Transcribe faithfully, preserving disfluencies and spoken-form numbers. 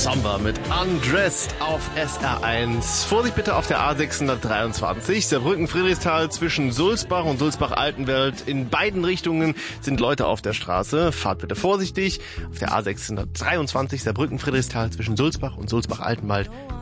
Samba mit Undressed auf S R eins. Vorsicht bitte auf der A sechshundertdreiundzwanzig, Saarbrücken-Friedrichsthal zwischen Sulzbach und Sulzbach-Altenwelt. In beiden Richtungen sind Leute auf der Straße. Fahrt bitte vorsichtig. Auf der A sechshundertdreiundzwanzig, Saarbrücken-Friedrichsthal zwischen Sulzbach und Sulzbach-Altenwald